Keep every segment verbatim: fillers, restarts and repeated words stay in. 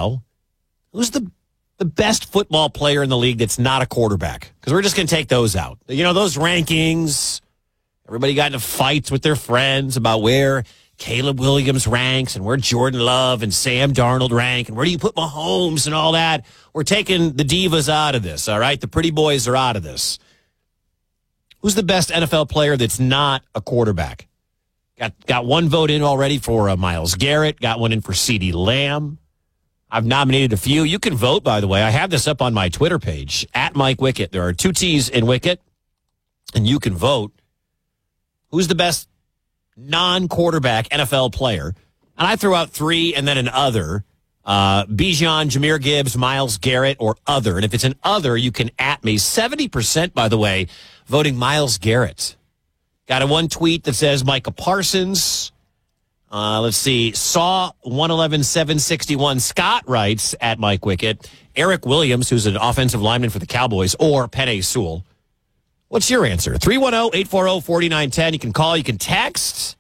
know, who's the the best football player in the league that's not a quarterback? Because we're just going to take those out. You know, those rankings, everybody got into fights with their friends about where Caleb Williams ranks and where Jordan Love and Sam Darnold rank and where do you put Mahomes and all that. We're taking the divas out of this, all right? The pretty boys are out of this. Who's the best N F L player that's not a quarterback? Got got one vote in already for uh, Myles Garrett. Got one in for CeeDee Lamb. I've nominated a few. You can vote, by the way. I have this up on my Twitter page, at Mike Wickett. There are two T's in Wickett, and you can vote. Who's the best non-quarterback N F L player? And I threw out three and then an other. Uh, Bijan, Jahmyr Gibbs, Myles Garrett, or other. And if it's an other, you can at me. seventy percent, by the way, voting Myles Garrett. Got a one tweet that says Micah Parsons. Uh, let's see. Saw one eleven seven sixty-one. Scott writes at Mike Wickett. Eric Williams, who's an offensive lineman for the Cowboys, or Penei Sewell. What's your answer? three one zero, eight four zero, four nine one zero. You can call. You can text.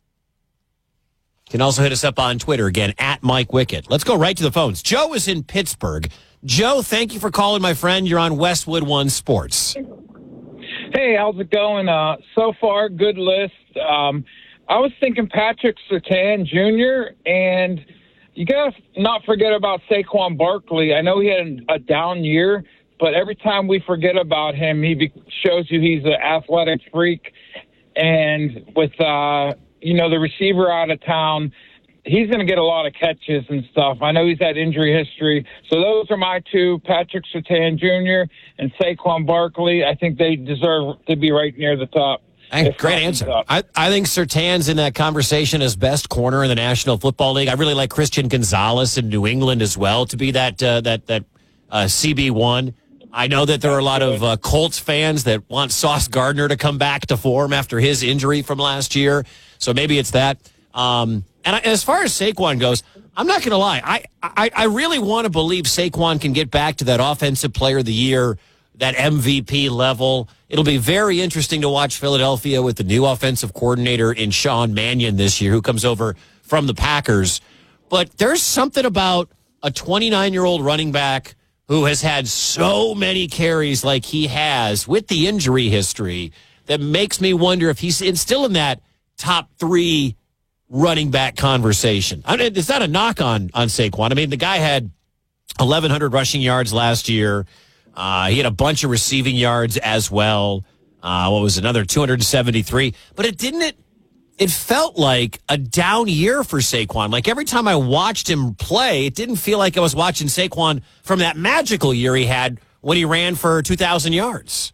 You can also hit us up on Twitter, again, at Mike Wickett. Let's go right to the phones. Joe is in Pittsburgh. Joe, thank you for calling, my friend. You're on Westwood One Sports. Hey, how's it going? Uh, so far, good list. Um, I was thinking Patrick Surtain Junior, and you got to not forget about Saquon Barkley. I know he had a down year, but every time we forget about him, he be- shows you he's an athletic freak. And with, uh, you know, the receiver out of town, he's going to get a lot of catches and stuff. I know he's had injury history. So those are my two, Patrick Surtain Junior and Saquon Barkley. I think they deserve to be right near the top. Hey, great answer. I, I think Surtain's in that conversation as best corner in the National Football League. I really like Christian Gonzalez in New England as well to be that uh, that that uh, C B one. I know that there are a lot of uh, Colts fans that want Sauce Gardner to come back to form after his injury from last year. So maybe it's that. Um, and I, as far as Saquon goes, I'm not going to lie. I, I, I really want to believe Saquon can get back to that Offensive Player of the Year, that M V P level. It'll be very interesting to watch Philadelphia with the new offensive coordinator in Sean Mannion this year, who comes over from the Packers. But there's something about a twenty-nine-year-old running back who has had so many carries like he has with the injury history that makes me wonder if he's in, still in that top three running back conversation. I mean, it's not a knock on, on Saquon. I mean, the guy had eleven hundred rushing yards last year. Uh, he had a bunch of receiving yards as well. Uh, what was another two hundred seventy-three? But it didn't, it, it felt like a down year for Saquon. Like every time I watched him play, it didn't feel like I was watching Saquon from that magical year he had when he ran for two thousand yards.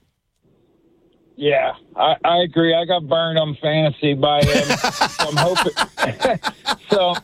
Yeah, I, I agree. I got burned on fantasy by him. So I'm hoping. So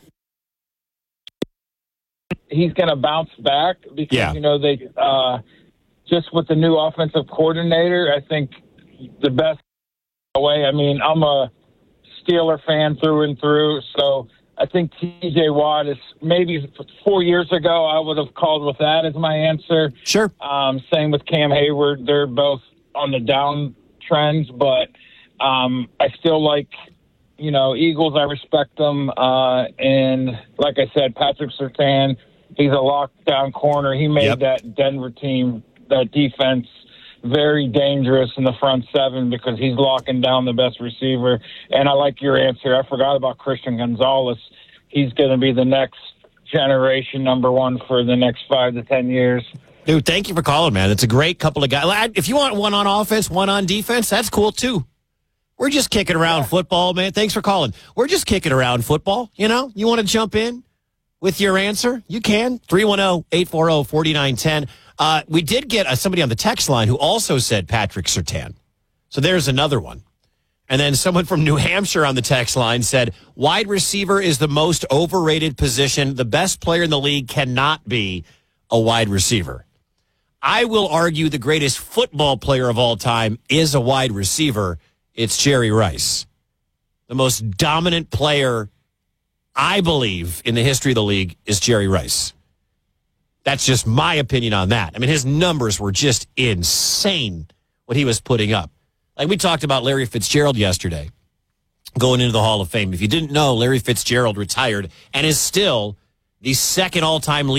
he's going to bounce back because, yeah. you know, they uh, just with the new offensive coordinator, I think the best way. I mean, I'm a Steeler fan through and through, so I think T J Watt is maybe four years ago I would have called with that as my answer. Sure. Um, same with Cam Hayward. They're both on the down trends, but um, I still like, you know, Eagles. I respect them. Uh, and like I said, Patrick Surtain, he's a lockdown corner. He made yep. that Denver team, that defense, very dangerous in the front seven because he's locking down the best receiver. And I like your answer. I forgot about Christian Gonzalez. He's going to be the next generation number one for the next five to ten years. Dude, thank you for calling, man. It's a great couple of guys. If you want one on offense, one on defense, that's cool, too. We're just kicking around yeah. football, man. Thanks for calling. We're just kicking around football. You know, you want to jump in with your answer? You can. three one zero, eight four zero, four nine one zero. Uh, we did get uh, somebody on the text line who also said Patrick Surtain. So there's another one. And then someone from New Hampshire on the text line said, wide receiver is the most overrated position. The best player in the league cannot be a wide receiver. I will argue the greatest football player of all time is a wide receiver. It's Jerry Rice. The most dominant player, I believe, in the history of the league is Jerry Rice. That's just my opinion on that. I mean, his numbers were just insane, what he was putting up. Like we talked about Larry Fitzgerald yesterday, going into the Hall of Fame. If you didn't know, Larry Fitzgerald retired and is still the second all-time leader